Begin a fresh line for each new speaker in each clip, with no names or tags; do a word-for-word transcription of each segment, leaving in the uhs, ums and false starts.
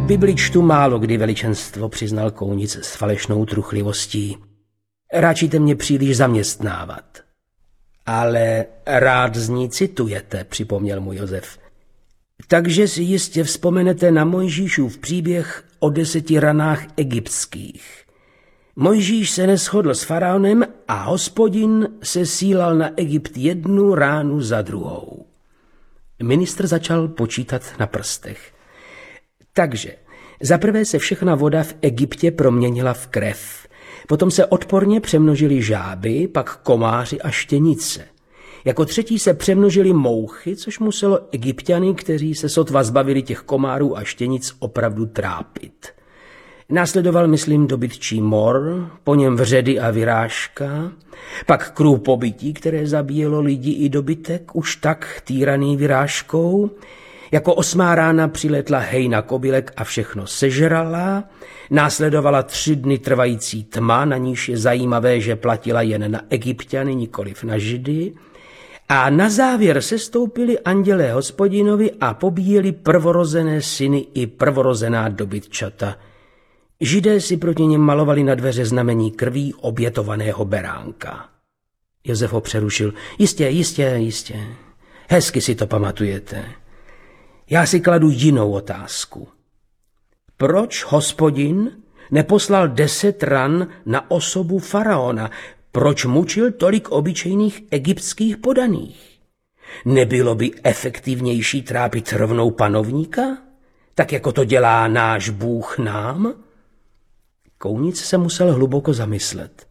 Bibli čtu málo kdy, veličenstvo, přiznal Kounic s falešnou truchlivostí. Ráčíte mě příliš zaměstnávat. Ale rád z ní citujete, připomněl mu Josef. Takže si jistě vzpomenete na Mojžíšův příběh o deseti ranách egyptských. Mojžíš se neshodl s faraonem a Hospodin se sílal na Egypt jednu ránu za druhou. Ministr začal počítat na prstech. Takže zaprvé se všechna voda v Egyptě proměnila v krev. Potom se odporně přemnožily žáby, pak komáři a štěnice. Jako třetí se přemnožily mouchy, což muselo Egypťany, kteří se sotva zbavili těch komárů a štěnic, opravdu trápit. Následoval, myslím, dobytčí mor, po něm vředy a vyrážka, pak krůpobytí, které zabíjelo lidi i dobytek, už tak týraný vyrážkou. Jako osmá rána přiletla hejna kobylek a všechno sežrala. Následovala tři dny trvající tma, na níž je zajímavé, že platila jen na Egypťany, nikoliv na Židy. A na závěr sestoupili andělé Hospodinovi a pobíjeli prvorozené syny i prvorozená dobytčata. Židé si proti něm malovali na dveře znamení krví obětovaného beránka. Josef ho přerušil. Jistě, jistě, jistě. Hezky si to pamatujete. Já si kladu jinou otázku. Proč Hospodin neposlal deset ran na osobu faraona? Proč mučil tolik obyčejných egyptských podaných? Nebylo by efektivnější trápit rovnou panovníka? Tak jako to dělá náš Bůh nám? Kounic se musel hluboko zamyslet.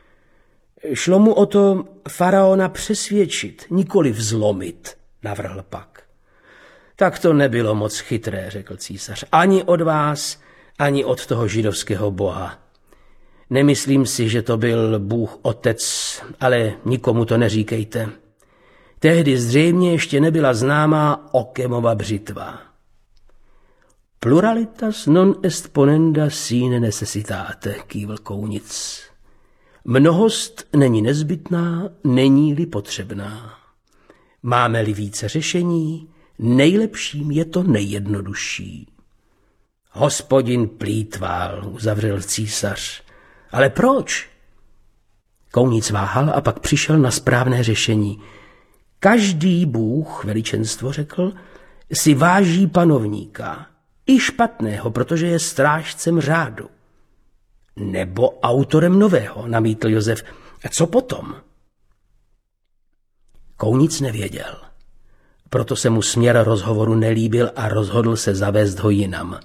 Šlo mu o to faraona přesvědčit, nikoliv zlomit, navrhl pak. Tak to nebylo moc chytré, řekl císař. Ani od vás, ani od toho židovského boha. Nemyslím si, že to byl Bůh Otec, ale nikomu to neříkejte. Tehdy zřejmě ještě nebyla známá Okemova břitva. Pluralitas non est ponenda sine necessitate, kývl Kounic. Mnohost není nezbytná, není-li potřebná. Máme-li více řešení, nejlepším je to nejjednodušší. Hospodin plýtval, uzavřel císař. Ale proč? Kounic váhal a pak přišel na správné řešení. Každý bůh, veličenstvo řekl, si váží panovníka. I špatného, protože je strážcem řádu. Nebo autorem nového, namítl Josef. A co potom? Kounic nevěděl. Proto se mu směr rozhovoru nelíbil a rozhodl se zavést ho jinam.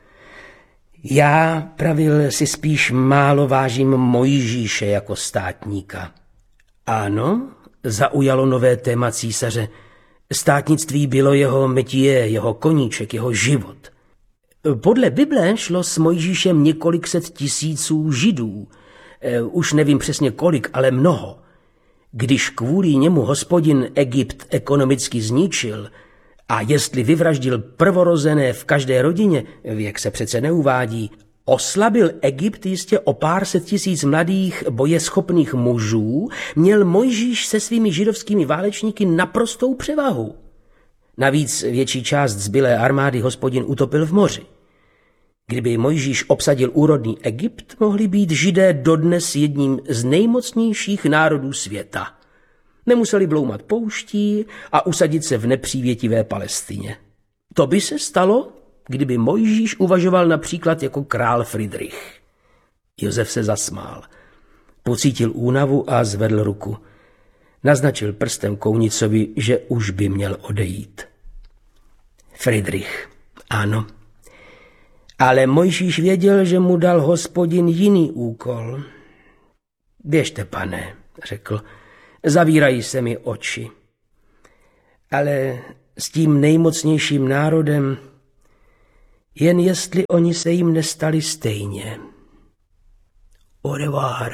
Já, pravil, si spíš málo vážím Mojžíše jako státníka. Ano, zaujalo nové téma císaře. Státnictví bylo jeho métier, jeho koníček, jeho život. Podle Bible šlo s Mojžíšem několik set tisíců Židů. Už nevím přesně kolik, ale mnoho. Když kvůli němu Hospodin Egypt ekonomicky zničil a jestli vyvraždil prvorozené v každé rodině, věk se přece neuvádí, oslabil Egypt jistě o pár set tisíc mladých bojeschopných mužů, měl Mojžíš se svými židovskými válečníky naprostou převahu. Navíc větší část zbylé armády Hospodin utopil v moři. Kdyby Mojžíš obsadil úrodný Egypt, mohli být Židé dodnes jedním z nejmocnějších národů světa. Nemuseli bloumat pouští a usadit se v nepřívětivé Palestině. To by se stalo, kdyby Mojžíš uvažoval například jako král Fridrich. Josef se zasmál. Pocítil únavu a zvedl ruku. Naznačil prstem Kounicovi, že už by měl odejít. Fridrich, ano. Ale Mojžíš věděl, že mu dal Hospodin jiný úkol. Běžte, pane, řekl, zavírají se mi oči. Ale s tím nejmocnějším národem, jen jestli oni se jim nestali stejně. Au revoir.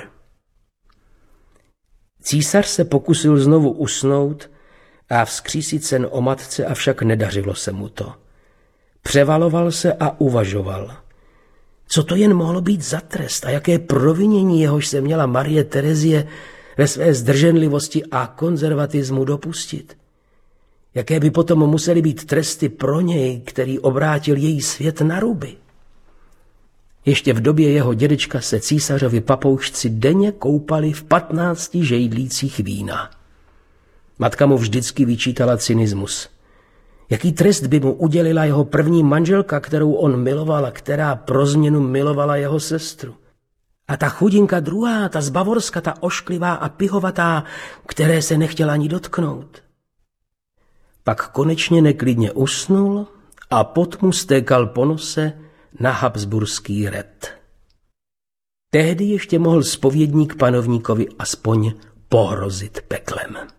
Císař se pokusil znovu usnout a vzkřísit sen o matce, avšak nedařilo se mu to. Převaloval se a uvažoval. Co to jen mohlo být za trest a jaké provinění jehož se měla Marie Terezie ve své zdrženlivosti a konzervatismu dopustit? Jaké by potom musely být tresty pro něj, který obrátil její svět na ruby? Ještě v době jeho dědečka se císařovi papoušci denně koupali v patnácti žejdlících vína. Matka mu vždycky vyčítala cynismus. Jaký trest by mu udělila jeho první manželka, kterou on miloval a která pro změnu milovala jeho sestru? A ta chudinka druhá, ta z Bavorska, ta ošklivá a pihovatá, které se nechtěla ani dotknout. Pak konečně neklidně usnul a pot mu stékal po nose na habsburský red. Tehdy ještě mohl zpovědník panovníkovi aspoň pohrozit peklem.